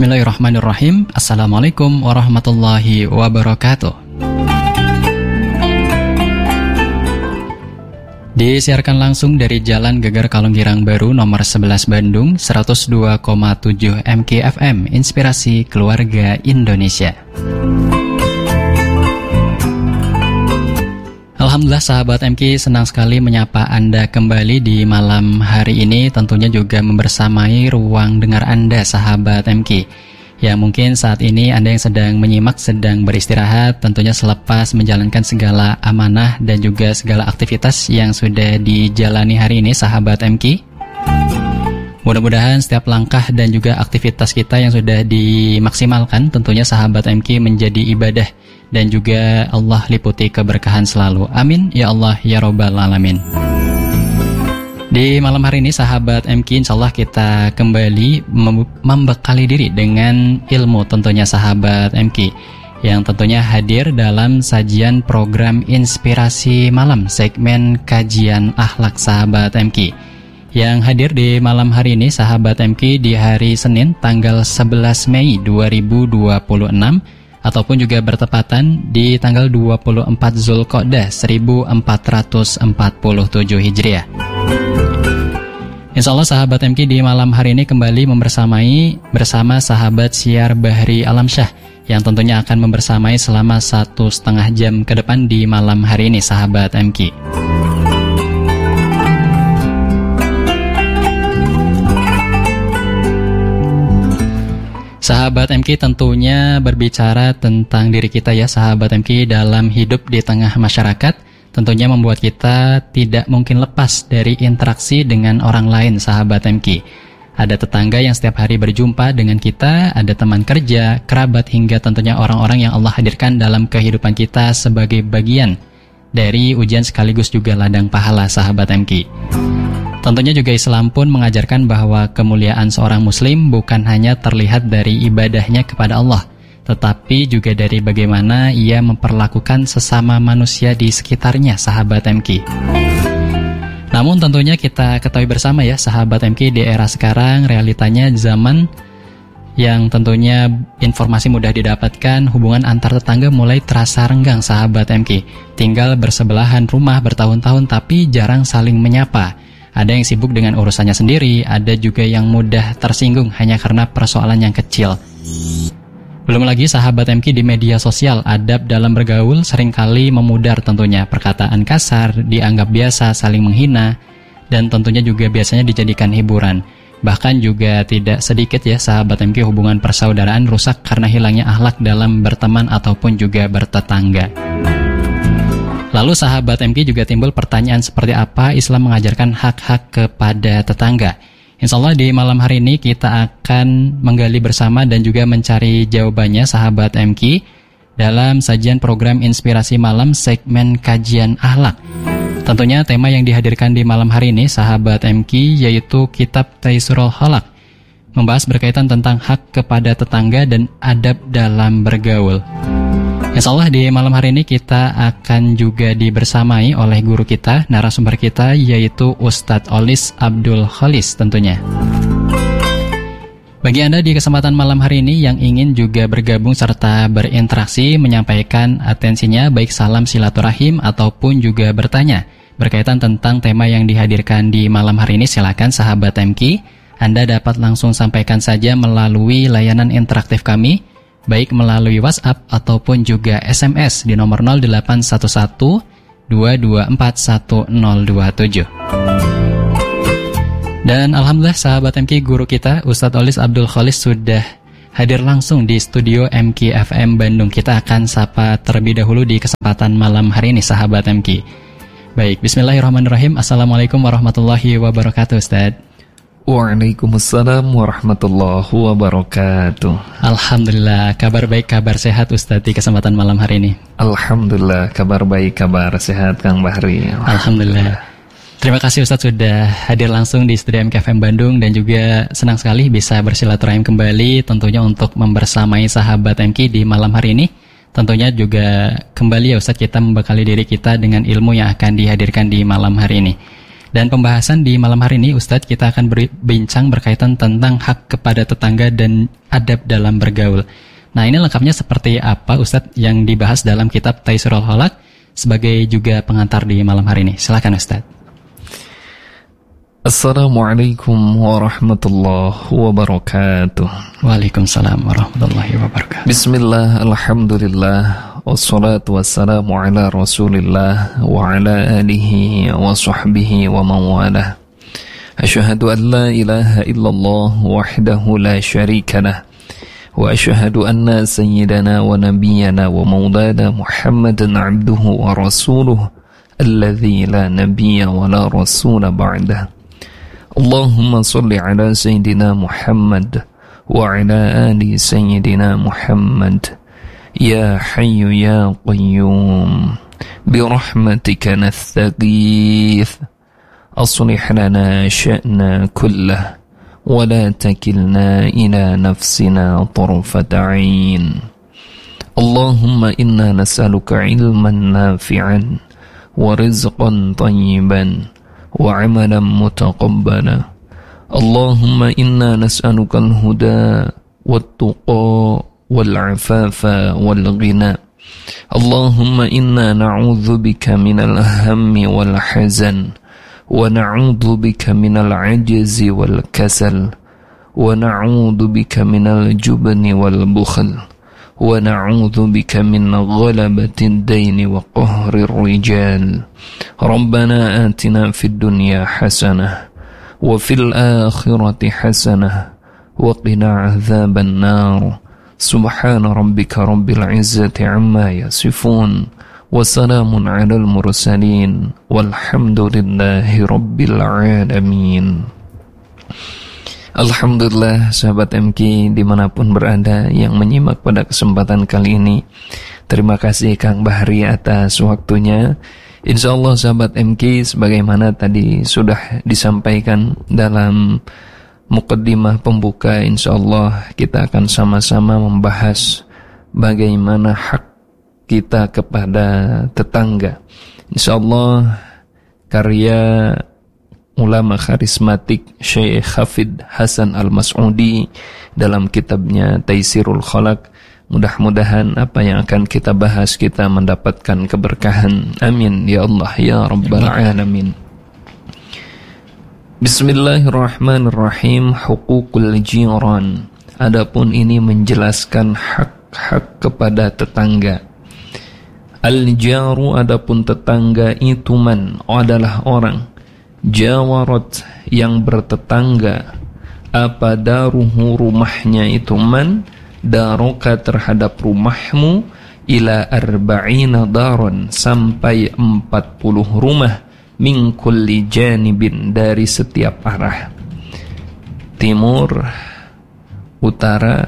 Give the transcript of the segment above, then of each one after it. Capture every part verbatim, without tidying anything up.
Bismillahirrahmanirrahim. Assalamualaikum warahmatullahi wabarakatuh. Disiarkan langsung dari Jalan Geger Kalonggirang Baru nomor sebelas Bandung, seratus dua koma tujuh M K F M, Inspirasi Keluarga Indonesia. Alhamdulillah sahabat M K, senang sekali menyapa Anda kembali di malam hari ini, tentunya juga membersamai ruang dengar Anda sahabat M K. Ya, mungkin saat ini Anda yang sedang menyimak, sedang beristirahat, tentunya selepas menjalankan segala amanah dan juga segala aktivitas yang sudah dijalani hari ini sahabat M K. Mudah-mudahan setiap langkah dan juga aktivitas kita yang sudah dimaksimalkan tentunya sahabat M K menjadi ibadah dan juga Allah liputi keberkahan selalu. Amin ya Allah ya Rabbal Alamin. Di malam hari ini sahabat M K, insyaallah kita kembali membekali diri dengan ilmu tentunya sahabat M K, yang tentunya hadir dalam sajian program Inspirasi Malam segmen kajian akhlak sahabat M K. Yang hadir di malam hari ini sahabat M K di hari Senin tanggal sebelas Mei dua ribu dua puluh enam ataupun juga bertepatan di tanggal dua puluh empat Zulqa'dah seribu empat ratus empat puluh tujuh Hijriah. Insyaallah sahabat M K di malam hari ini kembali membersamai bersama sahabat Syiar Bahri Alamsyah yang tentunya akan membersamai selama satu setengah jam ke depan di malam hari ini sahabat M K. Sahabat M K, tentunya berbicara tentang diri kita ya sahabat M K dalam hidup di tengah masyarakat, tentunya membuat kita tidak mungkin lepas dari interaksi dengan orang lain sahabat M K. Ada tetangga yang setiap hari berjumpa dengan kita, ada teman kerja, kerabat, hingga tentunya orang-orang yang Allah hadirkan dalam kehidupan kita sebagai bagian dari ujian sekaligus juga ladang pahala sahabat M K. Tentunya juga Islam pun mengajarkan bahwa kemuliaan seorang muslim bukan hanya terlihat dari ibadahnya kepada Allah, tetapi juga dari bagaimana ia memperlakukan sesama manusia di sekitarnya sahabat M K. Namun tentunya kita ketahui bersama ya sahabat M K, di era sekarang realitanya zaman yang tentunya informasi mudah didapatkan, hubungan antar tetangga mulai terasa renggang sahabat M K. Tinggal bersebelahan rumah bertahun-tahun tapi jarang saling menyapa. Ada yang sibuk dengan urusannya sendiri, ada juga yang mudah tersinggung hanya karena persoalan yang kecil. Belum lagi sahabat M K di media sosial, adab dalam bergaul seringkali memudar tentunya. Perkataan kasar dianggap biasa, saling menghina, dan tentunya juga biasanya dijadikan hiburan. Bahkan juga tidak sedikit ya sahabat M K hubungan persaudaraan rusak karena hilangnya akhlak dalam berteman ataupun juga bertetangga. Lalu sahabat M K juga timbul pertanyaan seperti apa Islam mengajarkan hak-hak kepada tetangga. Insyaallah di malam hari ini kita akan menggali bersama dan juga mencari jawabannya sahabat M K dalam sajian program Inspirasi Malam segmen kajian akhlak. Tentunya tema yang dihadirkan di malam hari ini sahabat M K yaitu Kitab Taisirul Khalaq, membahas berkaitan tentang hak kepada tetangga dan adab dalam bergaul. Insyaallah di malam hari ini kita akan juga dibersamai oleh guru kita, narasumber kita yaitu Ustadz Olis Abdul Kholis tentunya. Bagi Anda di kesempatan malam hari ini yang ingin juga bergabung serta berinteraksi, menyampaikan atensinya baik salam silaturahim ataupun juga bertanya berkaitan tentang tema yang dihadirkan di malam hari ini, silakan sahabat M K, Anda dapat langsung sampaikan saja melalui layanan interaktif kami, baik melalui WhatsApp ataupun juga S M S di nomor nol delapan satu satu dua dua empat satu nol dua tujuh. Dan alhamdulillah sahabat M K, guru kita Ustadz Olis Abdul Kholis sudah hadir langsung di studio M K F M Bandung. Kita akan sapa terlebih dahulu di kesempatan malam hari ini sahabat M K. Baik, bismillahirrahmanirrahim. Assalamualaikum warahmatullahi wabarakatuh Ustadz. Waalaikumsalam warahmatullahi wabarakatuh. Alhamdulillah, kabar baik, kabar sehat Ustadz di kesempatan malam hari ini. Alhamdulillah, kabar baik, kabar sehat Kang Bahri. Alhamdulillah. Terima kasih Ustadz sudah hadir langsung di studio M K F M Bandung, dan juga senang sekali bisa bersilaturahim kembali tentunya untuk membersamai sahabat M K di malam hari ini. Tentunya juga kembali ya Ustadz kita membekali diri kita dengan ilmu yang akan dihadirkan di malam hari ini. Dan pembahasan di malam hari ini Ustadz, kita akan berbincang berkaitan tentang hak kepada tetangga dan adab dalam bergaul. Nah, ini lengkapnya seperti apa Ustadz yang dibahas dalam kitab Taisirul Khalaq sebagai juga pengantar di malam hari ini. Silakan Ustadz. Assalamualaikum warahmatullahi wabarakatuh. Waalaikumsalam warahmatullahi wabarakatuh. Bismillah, alhamdulillah, wassalatu wassalamu ala rasulillah wa ala alihi wa sahbihi wa mawalah. Asyhadu an la ilaha illallah wahdahu la syarika lah, wa asyhadu anna sayyidana wa nabiyyana wa maulana Muhammadan abduhu wa rasuluh alladzi la nabiyya wa la rasula ba'dah. Allahumma salli ala sayyidina Muhammad wa ala ali sayyidina Muhammad. Ya hayyu ya qayyum birahmatika nastaghith aslih lana sya'na kullah wa la takilna ila nafsina tarfata 'ain. Allahumma inna nas'aluka ilman nafi'an wa rizqan tayyiban wa 'amalan mutaqabbala. Allahumma inna nas'aluka al-huda wat-tuqa wal-'afafa wal-ghina. Allahumma inna na'udzu bika minal hammi wal-hazan wa na'udzu bika minal 'ajzi wal-kasal wa na'udzu bika minal jubni wal-bukhl wa na'udzu bika min ghalabatid daini wa qahrir rijal. Rabbana atina fid dunya hasanah wa fil akhirati hasanah wa qina 'adzaban nar. Subhana rabbika rabbil izzati amma yasifun wa salamun 'alal mursalin walhamdulillahi rabbil alamin. Alhamdulillah, sahabat M K dimanapun berada yang menyimak pada kesempatan kali ini, terima kasih Kang Bahri atas waktunya. Insyaallah sahabat M K, sebagaimana tadi sudah disampaikan dalam muqaddimah pembuka, insyaallah kita akan sama-sama membahas bagaimana hak kita kepada tetangga. Insyaallah karya ulama karismatik Syekh Hafid Hasan Al-Mas'udi dalam kitabnya Taisirul Khalaq. Mudah-mudahan apa yang akan kita bahas kita mendapatkan keberkahan. Amin ya Allah ya Rabbal Alamin. Bismillahirrahmanirrahim. Hukukul jiran. Adapun ini menjelaskan hak-hak kepada tetangga. Al-jaru, adapun tetangga itu man, adalah orang. Jawarat, yang bertetangga. Apa daruhu, rumahnya itu man. Daroka, terhadap rumahmu. Ila arba'ina daron, sampai empat puluh rumah. Min kulli janibin, dari setiap arah. Timur, utara,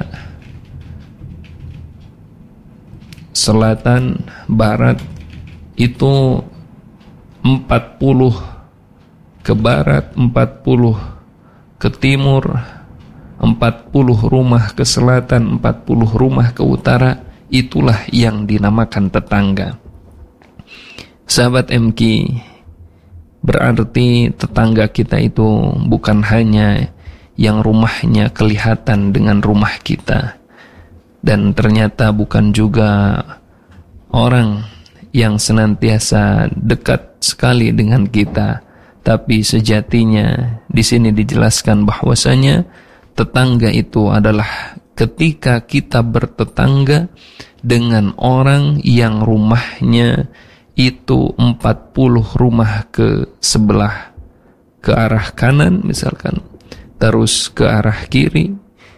selatan, barat. Itu empat puluh ke barat, empat puluh ke timur, empat puluh rumah ke selatan, empat puluh rumah ke utara. Itulah yang dinamakan tetangga. Sahabat M K, berarti tetangga kita itu bukan hanya yang rumahnya kelihatan dengan rumah kita, dan ternyata bukan juga orang yang senantiasa dekat sekali dengan kita, tapi sejatinya di sini dijelaskan bahwasanya tetangga itu adalah ketika kita bertetangga dengan orang yang rumahnya itu empat puluh rumah ke sebelah, ke arah kanan misalkan, terus ke arah kiri,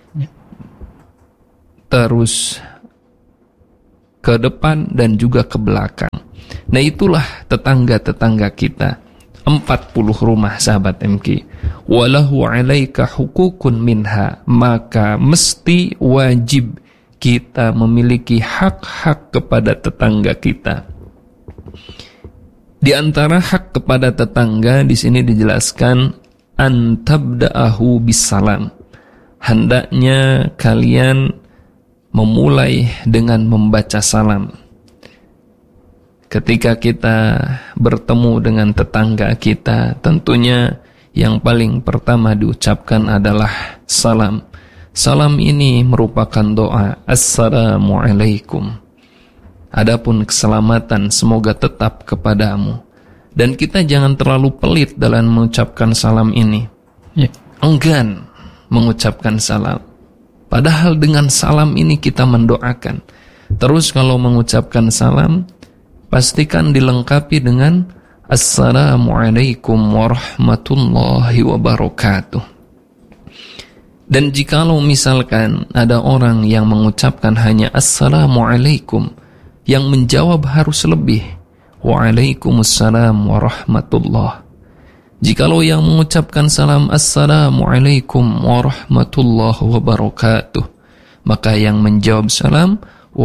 terus ke depan dan juga ke belakang. Nah, itulah tetangga-tetangga kita, empat puluh rumah sahabat M K. Walahu alaika hukukun minha, maka mesti wajib kita memiliki hak-hak kepada tetangga kita. Di antara hak kepada tetangga di sini dijelaskan antabda'ahu bisalam. Hendaknya kalian memulai dengan membaca salam. ketika kita bertemu dengan tetangga kita, tentunya yang paling pertama diucapkan adalah salam. Salam ini merupakan doa, Assalamualaikum. Adapun keselamatan semoga tetap kepadamu. Dan kita jangan terlalu pelit dalam mengucapkan salam ini. Yeah. Enggan mengucapkan salam. Padahal dengan salam ini kita mendoakan. Terus kalau mengucapkan salam, pastikan dilengkapi dengan Assalamualaikum warahmatullahi wabarakatuh. Dan jikalau misalkan ada orang yang mengucapkan hanya Assalamualaikum, yang menjawab harus lebih Waalaikumsalam warahmatullah. Jikalau yang mengucapkan salam Assalamualaikum warahmatullahi wabarakatuh, maka yang menjawab salam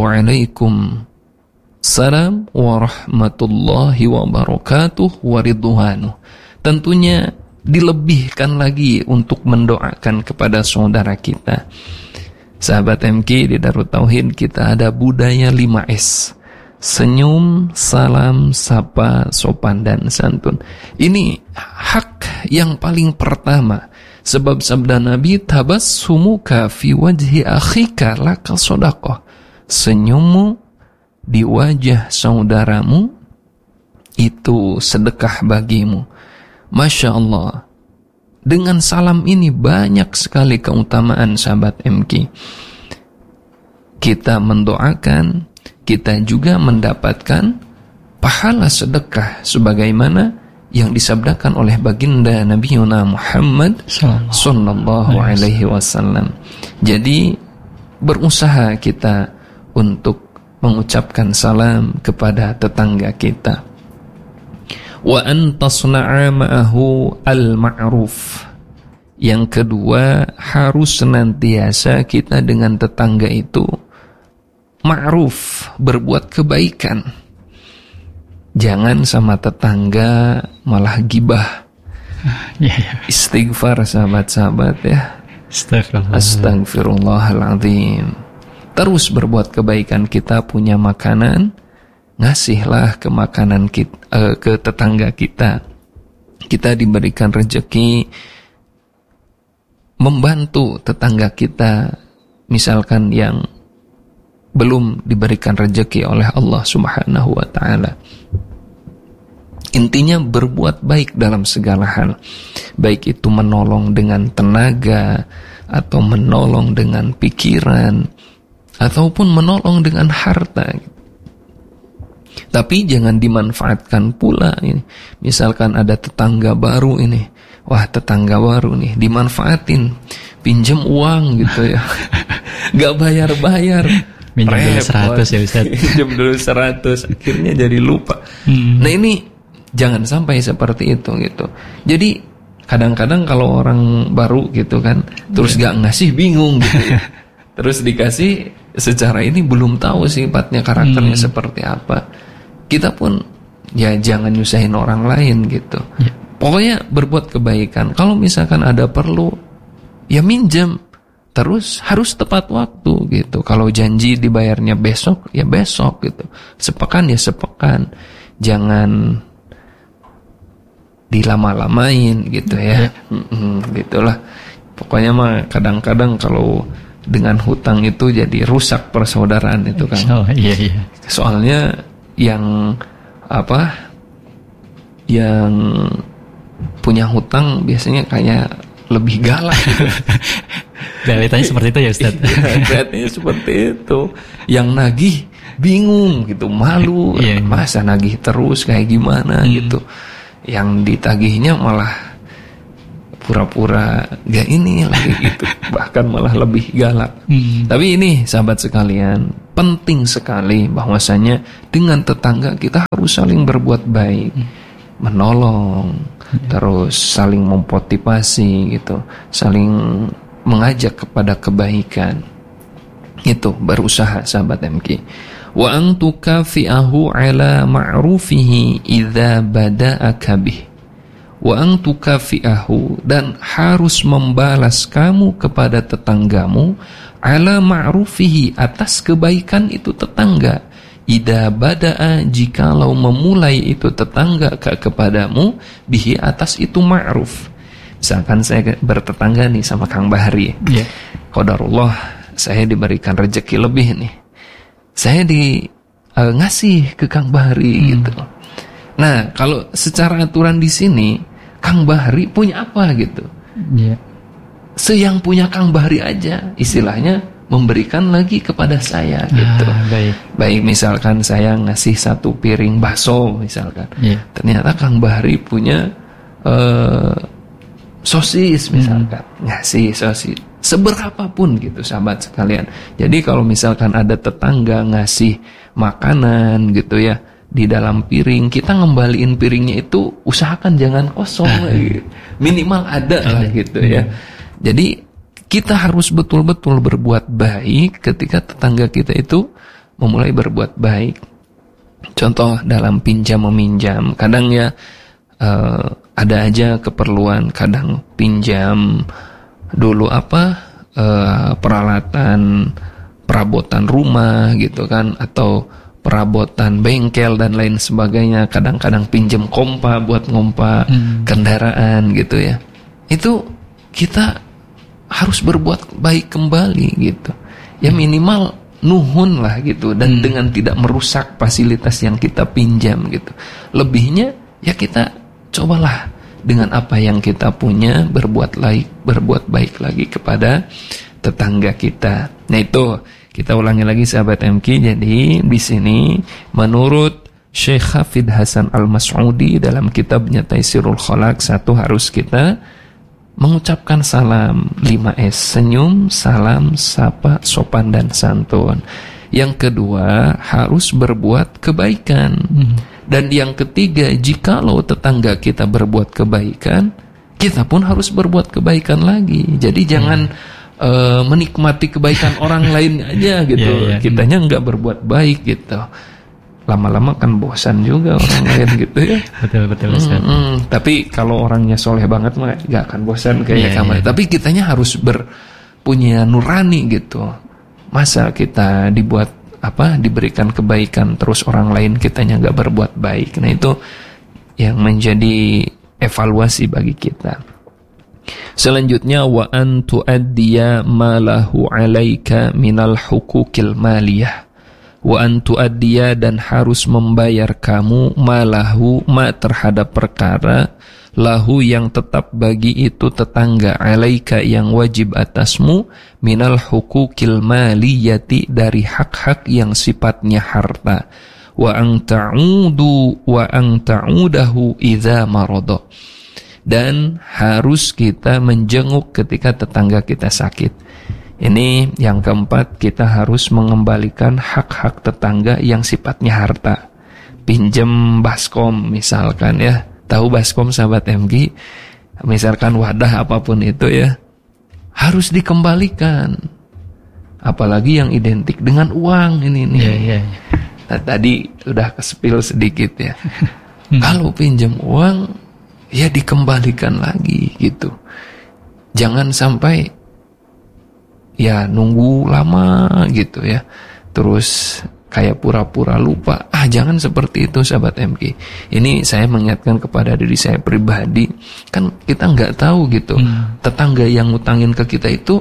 Waalaikumsalam warahmatullahi wabarakatuh waridwanuh. Tentunya dilebihkan lagi untuk mendoakan kepada saudara kita. Sahabat M K, di Darut Tauhid kita ada budaya lima S. Senyum, salam, sapa, sopan, dan santun. Ini hak yang paling pertama. Sebab sabda Nabi, tabassumuka fi wajhi akhika laka shadaqah. Senyummu di wajah saudaramu itu sedekah bagimu. Masya Allah. Dengan salam ini banyak sekali keutamaan sahabat M K. Kita mendoakan, kita juga mendapatkan pahala sedekah sebagaimana yang disabdakan oleh baginda Nabi Muhammad sallallahu alaihi wasallam. Jadi berusaha kita untuk mengucapkan salam kepada tetangga kita. Wa an tasna'a ma'ahu al-ma'ruf. Yang kedua, harus senantiasa kita dengan tetangga itu ma'ruf, berbuat kebaikan. Jangan sama tetangga malah gibah. Ya, ya. Istighfar sahabat-sahabat ya. Astagfirullah. Astagfirullahaladzim. Terus berbuat kebaikan. Kita punya makanan, ngasihlah ke makanan kita, eh, ke tetangga kita. Kita diberikan rezeki, membantu tetangga kita, misalkan yang belum diberikan rezeki oleh Allah Subhanahu wa ta'ala. Intinya berbuat baik dalam segala hal. Baik itu menolong dengan tenaga, atau menolong dengan pikiran, ataupun menolong dengan harta. Tapi jangan dimanfaatkan pula ini. Misalkan ada tetangga baru ini, wah tetangga baru nih, dimanfaatin, pinjam uang gitu ya, gak bayar-bayar, minjem dulu seratus ya Ustaz. Minjem dulu seratus, akhirnya jadi lupa. Hmm. Nah ini jangan sampai seperti itu gitu. Jadi kadang-kadang kalau orang baru gitu kan, terus yeah. gak ngasih bingung gitu ya. Terus dikasih secara ini belum tahu sifatnya, karakternya hmm. seperti apa. Kita pun ya jangan nyusahin orang lain gitu. Yeah. Pokoknya berbuat kebaikan. Kalau misalkan ada perlu, ya minjem. Terus harus tepat waktu gitu. Kalau janji dibayarnya besok, ya besok gitu. Sepekan ya sepekan. Jangan dilama-lamain gitu ya. Mm-hmm, gitulah. Pokoknya mah kadang-kadang kalau dengan hutang itu jadi rusak persaudaraan itu kan. Oh iya iya. Soalnya yang apa? Yang punya hutang biasanya kayak lebih galak gitu. Realitanya seperti itu ya Ustaz. Ya, realitanya seperti itu. Yang nagih bingung gitu, malu, iya, iya. Masa nagih terus kayak gimana hmm. gitu. Yang ditagihnya malah pura-pura gak ini lagi gitu, bahkan malah lebih galak. Hmm. Tapi ini sahabat sekalian, penting sekali bahwasanya dengan tetangga kita harus saling berbuat baik, hmm. menolong, hmm. terus saling memotivasi gitu, saling mengajak kepada kebaikan. Itu berusaha sahabat M K. Wa an tukafi'ahu ala ma'rufihi idza bada'aka bih. Wa an tukafi'ahu, dan harus membalas kamu kepada tetanggamu ala ma'rufihi, atas kebaikan itu tetangga, Ida bada'a, jikalau memulai itu tetangga ke kepadamu, bihi atas itu ma'ruf. Misalkan saya bertetangga nih sama Kang Bahri, yeah. Qadarullah saya diberikan rezeki lebih nih, saya di uh, ngasih ke Kang Bahri hmm. gitu. Nah, kalau secara aturan di sini Kang Bahri punya apa gitu? Yeah. Seyang punya Kang Bahri aja, istilahnya memberikan lagi kepada saya gitu. Ah, baik. Baik, misalkan saya ngasih satu piring bakso misalkan, yeah. ternyata Kang Bahri punya uh, sosis misalkan, hmm. ngasih sosis seberapapun gitu sahabat sekalian. Jadi kalau misalkan ada tetangga ngasih makanan gitu ya di dalam piring, kita ngembaliin piringnya itu usahakan jangan kosong, gitu. Minimal ada lah gitu ya. Jadi kita harus betul-betul berbuat baik ketika tetangga kita itu memulai berbuat baik. Contoh dalam pinjam meminjam, kadang ya uh, ada aja keperluan, kadang pinjam dulu apa uh, peralatan perabotan rumah gitu kan, atau perabotan bengkel dan lain sebagainya. Kadang-kadang pinjam kompa buat ngompa hmm. kendaraan gitu ya. Itu kita harus berbuat baik kembali gitu. Ya minimal nuhun lah gitu, dan hmm. dengan tidak merusak fasilitas yang kita pinjam gitu. Lebihnya ya kita cobalah dengan apa yang kita punya berbuat baik, berbuat baik lagi kepada tetangga kita. Nah itu kita ulangi lagi sahabat M K. Jadi di sini menurut Syekh Hafidh Hasan Al-Mas'udi dalam kitabnya Taisirul Khalaq, satu harus kita mengucapkan salam, lima S, senyum, salam, sapa, sopan dan santun. Yang kedua harus berbuat kebaikan. Hmm. Dan yang ketiga, jikalau tetangga kita berbuat kebaikan, kita pun harus berbuat kebaikan lagi. Jadi hmm. jangan uh, menikmati kebaikan orang lain aja gitu. Yeah, yeah. Kitanya nggak berbuat baik gitu. Lama-lama kan bosan juga orang lain gitu ya. Betul betul Ustaz. Mm-hmm. Tapi kalau orangnya soleh banget mah gak akan bosan kayak yeah, kamu. Yeah. Tapi kitanya harus berpunya nurani gitu. Masa kita dibuat apa diberikan kebaikan terus orang lain kitanya gak berbuat baik. Nah itu yang menjadi evaluasi bagi kita. Selanjutnya wa an tuaddiya ma lahu 'alaika minal hukukil maliyah. Wa antu addiya, dan harus membayar kamu malahu ma terhadap perkara lahu yang tetap bagi itu tetangga, alaika yang wajib atasmu, minal hukukil maliyati dari hak-hak yang sifatnya harta, wa ang ta'udu wa ang ta'udahu idza marada, dan harus kita menjenguk ketika tetangga kita sakit. Ini yang keempat, kita harus mengembalikan hak-hak tetangga yang sifatnya harta. Pinjem baskom misalkan ya, tahu baskom sahabat M G, misalkan wadah apapun itu ya, harus dikembalikan. Apalagi yang identik dengan uang ini nih. Yeah, yeah. Nah, tadi udah kesepil sedikit ya. Kalau pinjem uang ya dikembalikan lagi gitu. Jangan sampai ya nunggu lama gitu ya, terus kayak pura-pura lupa. Ah jangan seperti itu sahabat M K. Ini saya mengingatkan kepada diri saya pribadi. Kan kita nggak tahu gitu hmm. tetangga yang ngutangin ke kita itu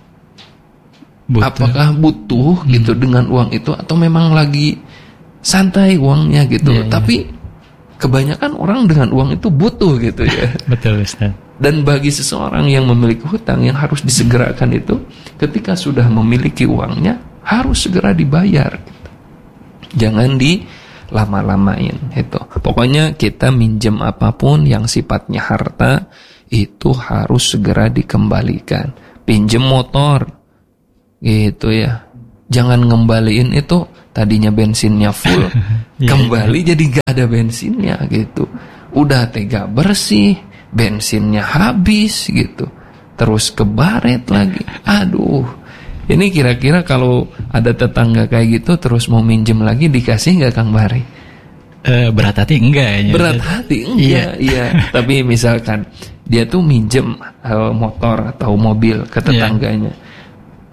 butuh. Apakah butuh hmm. gitu dengan uang itu, atau memang lagi santai uangnya gitu. Yeah, Tapi yeah. kebanyakan orang dengan uang itu butuh gitu ya. Betul Ustaz. Dan bagi seseorang yang memiliki hutang, yang harus disegerakan itu, ketika sudah memiliki uangnya, harus segera dibayar. Gitu. Jangan dilama-lamain. Itu. Pokoknya kita minjem apapun yang sifatnya harta, itu harus segera dikembalikan. Pinjem motor, gitu ya. Jangan ngembaliin itu, tadinya bensinnya full, kembali jadi gak ada bensinnya gitu. Udah tega bersih, bensinnya habis gitu, terus kebaret lagi. Aduh, ini kira-kira kalau ada tetangga kayak gitu terus mau minjem lagi, dikasih nggak Kang Bahri? Uh, berat hati enggak ya? Berat hati enggak, iya. iya. Tapi misalkan dia tuh minjem uh, motor atau mobil ke tetangganya, yeah.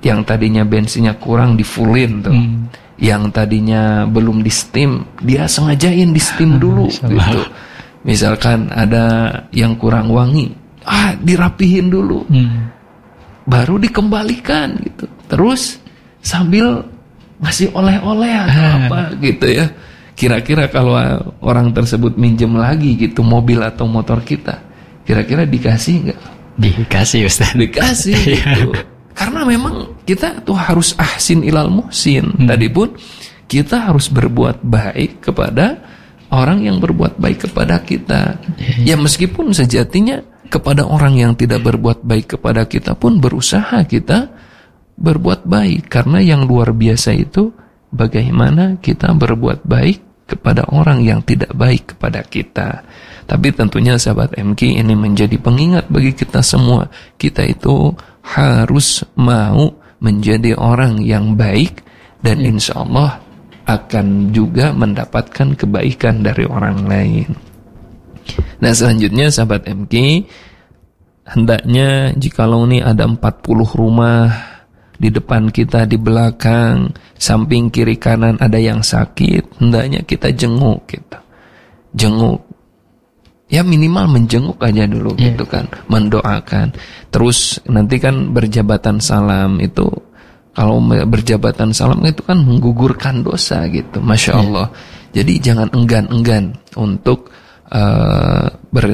yang tadinya bensinnya kurang di fullin tuh. Hmm. Yang tadinya belum di steam, dia sengajain di steam dulu gitu. Misalkan ada yang kurang wangi, ah dirapihin dulu. Hmm. Baru dikembalikan gitu. Terus sambil ngasih oleh-oleh atau apa gitu ya. Kira-kira kalau orang tersebut minjem lagi gitu mobil atau motor kita, kira-kira dikasih nggak? Dikasih Ustaz. Dikasih gitu. Karena memang kita tuh harus ahsin ilal muhsin. Hmm. Tadi pun kita harus berbuat baik kepada orang yang berbuat baik kepada kita. Ya meskipun sejatinya kepada orang yang tidak berbuat baik kepada kita pun berusaha kita berbuat baik. Karena yang luar biasa itu bagaimana kita berbuat baik kepada orang yang tidak baik kepada kita. Tapi tentunya sahabat M K ini menjadi pengingat bagi kita semua. Kita itu harus mau menjadi orang yang baik dan ya. Insya Allah akan juga mendapatkan kebaikan dari orang lain. Nah selanjutnya sahabat M K, hendaknya jikalau ini ada empat puluh rumah di depan kita, di belakang, samping kiri kanan ada yang sakit, hendaknya kita jenguk gitu. Jenguk. Ya minimal menjenguk aja dulu yeah. gitu kan, mendoakan. Terus nanti kan berjabatan salam itu, kalau berjabatan salam itu kan menggugurkan dosa gitu, Masya yeah. Allah. Jadi jangan enggan-enggan untuk uh,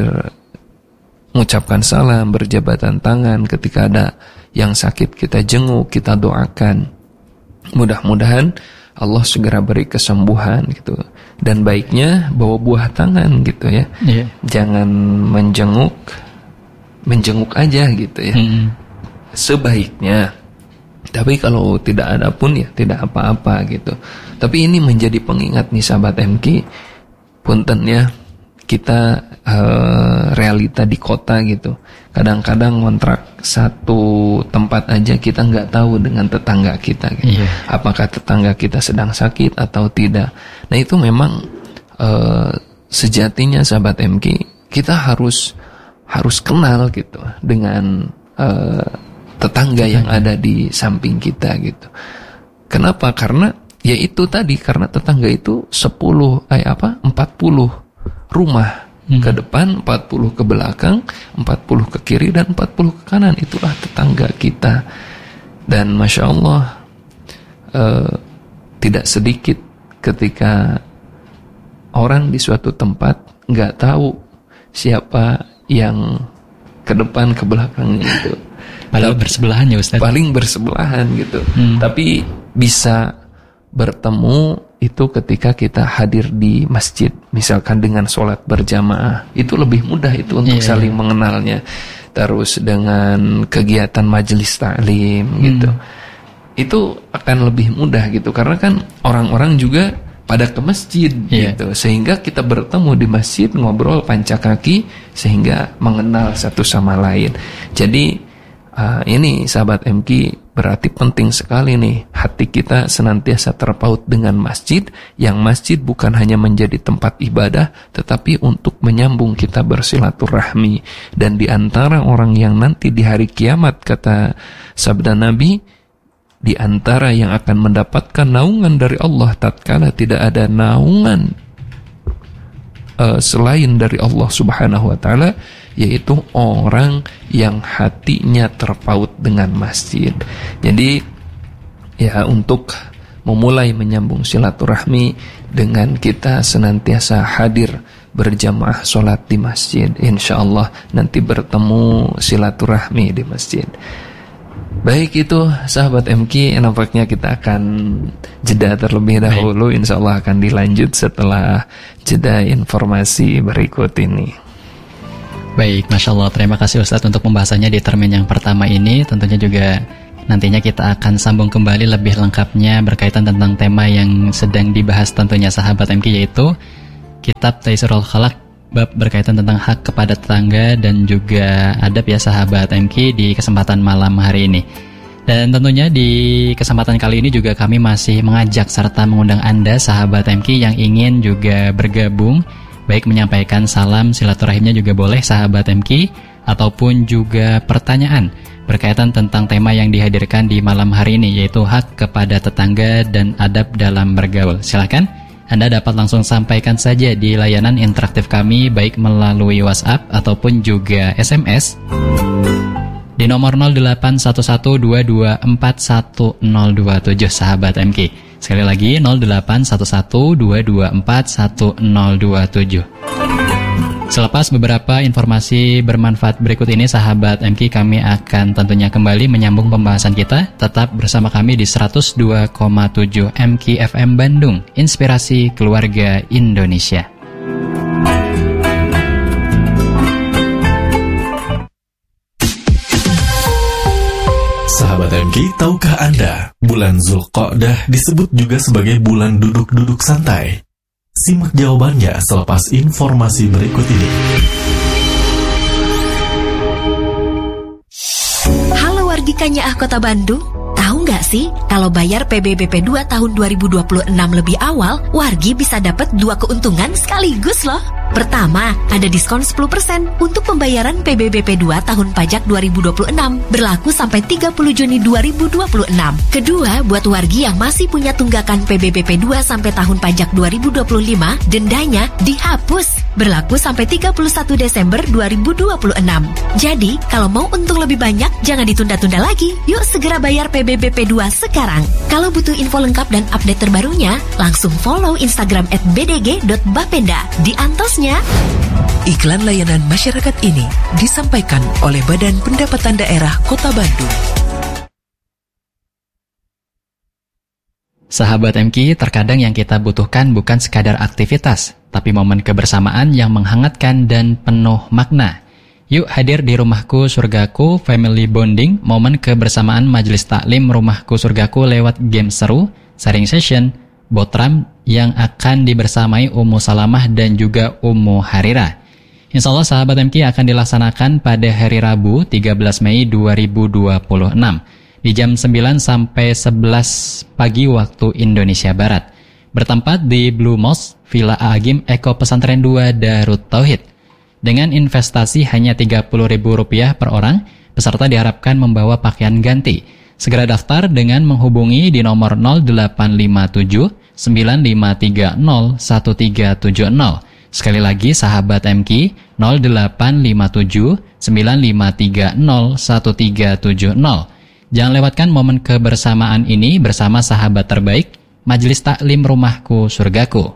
mengucapkan salam, berjabatan tangan. Ketika ada yang sakit kita jenguk, kita doakan. Mudah-mudahan Allah segera beri kesembuhan gitu. Dan baiknya bawa buah tangan gitu ya. Yeah. Jangan menjenguk menjenguk aja gitu ya. Mm-hmm. Sebaiknya. Tapi kalau tidak ada pun ya tidak apa-apa gitu. Tapi ini menjadi pengingat nih sahabat M K. Punten ya, kita uh, realita di kota gitu. Kadang-kadang kontrak satu tempat aja kita nggak tahu dengan tetangga kita gitu. Yeah. Apakah tetangga kita sedang sakit atau tidak. Nah itu memang uh, sejatinya sahabat M K, kita harus harus kenal gitu dengan uh, tetangga yang ada di samping kita gitu. Kenapa? Karena ya itu tadi, karena tetangga itu sepuluh eh apa empat puluh rumah hmm. ke depan, empat puluh ke belakang, empat puluh ke kiri dan empat puluh ke kanan. Itulah tetangga kita. Dan Masya Allah uh, tidak sedikit ketika orang di suatu tempat nggak tahu siapa yang ke depan ke belakangnya itu. Paling bersebelahan ya Ustaz. Paling bersebelahan gitu. Hmm. Tapi bisa bertemu itu ketika kita hadir di masjid, misalkan dengan sholat berjamaah, itu lebih mudah itu untuk yeah, saling yeah. mengenalnya. Terus dengan kegiatan majelis ta'lim hmm. gitu, itu akan lebih mudah gitu, karena kan orang-orang juga pada ke masjid yeah. gitu, sehingga kita bertemu di masjid, ngobrol panca kaki, sehingga mengenal satu sama lain. Jadi uh, ini sahabat M K, berarti penting sekali nih hati kita senantiasa terpaut dengan masjid, yang masjid bukan hanya menjadi tempat ibadah tetapi untuk menyambung kita bersilaturahmi. Dan di antara orang yang nanti di hari kiamat, kata sabda Nabi, di antara yang akan mendapatkan naungan dari Allah tatkala tidak ada naungan uh, selain dari Allah Subhanahu wa taala, yaitu orang yang hatinya terpaut dengan masjid. Jadi ya untuk memulai menyambung silaturahmi dengan kita senantiasa hadir berjamaah sholat di masjid, insya Allah nanti bertemu silaturahmi di masjid. Baik, itu sahabat M K, nampaknya kita akan jeda terlebih dahulu. Insya Allah akan dilanjut setelah jeda informasi berikut ini. Baik, Masya Allah, terima kasih Ustadz untuk pembahasannya di termin yang pertama ini. Tentunya juga nantinya kita akan sambung kembali lebih lengkapnya berkaitan tentang tema yang sedang dibahas tentunya sahabat M K, yaitu Kitab Taisirul Khalaq, bab berkaitan tentang hak kepada tetangga dan juga adab ya sahabat M K di kesempatan malam hari ini. Dan tentunya di kesempatan kali ini juga kami masih mengajak serta mengundang Anda sahabat M K yang ingin juga bergabung, baik menyampaikan salam silaturahimnya juga boleh sahabat M K, ataupun juga pertanyaan berkaitan tentang tema yang dihadirkan di malam hari ini, yaitu hak kepada tetangga dan adab dalam bergaul. Silakan Anda dapat langsung sampaikan saja di layanan interaktif kami, baik melalui WhatsApp ataupun juga S M S di nomor nol delapan satu satu dua dua empat satu nol dua tujuh, sahabat M K. Sekali lagi nol delapan satu satu dua dua empat satu nol dua tujuh. Selepas beberapa informasi bermanfaat berikut ini, sahabat M K, kami akan tentunya kembali menyambung pembahasan kita. Tetap bersama kami di seratus dua koma tujuh M K F M Bandung, Inspirasi Keluarga Indonesia. Sahabat M K, tahukah Anda, bulan Zulqa'dah disebut juga sebagai bulan duduk-duduk santai? Simak jawabannya selepas informasi berikut ini. Halo wargi Kanyaah Kota Bandung, tahu nggak sih kalau bayar P B B P dua tahun dua ribu dua puluh enam lebih awal, wargi bisa dapat dua keuntungan sekaligus loh. Pertama, ada diskon sepuluh persen untuk pembayaran P B B P dua tahun pajak dua ribu dua puluh enam, berlaku sampai tiga puluh Juni dua ribu dua puluh enam. Kedua, buat wargi yang masih punya tunggakan P B B P dua sampai tahun pajak dua ribu dua puluh lima, dendanya dihapus, berlaku sampai tiga puluh satu Desember dua ribu dua puluh enam. Jadi, kalau mau untung lebih banyak, jangan ditunda-tunda lagi. Yuk segera bayar P B B P dua sekarang. Kalau butuh info lengkap dan update terbarunya, langsung follow Instagram at b d g dot bapenda. Di antosnya. Iklan layanan masyarakat ini disampaikan oleh Badan Pendapatan Daerah Kota Bandung. Sahabat M K, terkadang yang kita butuhkan bukan sekadar aktivitas, tapi momen kebersamaan yang menghangatkan dan penuh makna. Yuk hadir di Rumahku Surgaku Family Bonding, momen kebersamaan Majelis Taklim Rumahku Surgaku lewat game seru, sharing session, botram yang akan dibersamai Ummu Salamah dan juga Ummu Harira. Insya Allah sahabat M K akan dilaksanakan pada hari Rabu tiga belas Mei dua ribu dua puluh enam di jam sembilan sampai sebelas pagi waktu Indonesia Barat. Bertempat di Blue Mosque, Villa Agim Eko Pesantren dua Darut Tauhid. Dengan investasi hanya tiga puluh ribu rupiah per orang, peserta diharapkan membawa pakaian ganti. Segera daftar dengan menghubungi di nomor nol delapan lima tujuh sembilan lima tiga nol satu tiga tujuh nol. Sekali lagi sahabat M K, nol delapan lima tujuh sembilan lima tiga nol satu tiga tujuh nol. Jangan lewatkan momen kebersamaan ini bersama sahabat terbaik Majelis Taklim Rumahku Surgaku.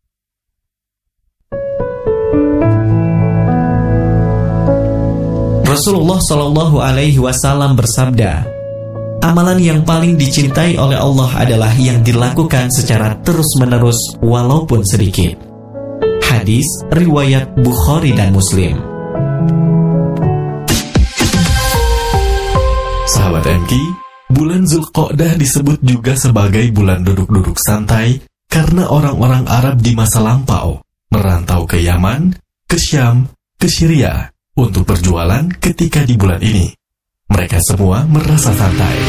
Rasulullah Shallallahu Alaihi Wasallam bersabda, amalan yang paling dicintai oleh Allah adalah yang dilakukan secara terus-menerus walaupun sedikit. Hadis riwayat Bukhari dan Muslim. Sahabat M K, bulan Zulqa'dah disebut juga sebagai bulan duduk-duduk santai karena orang-orang Arab di masa lampau merantau ke Yaman, ke Syam, ke Syria untuk berjualan ketika di bulan ini. Mereka semua merasa santai.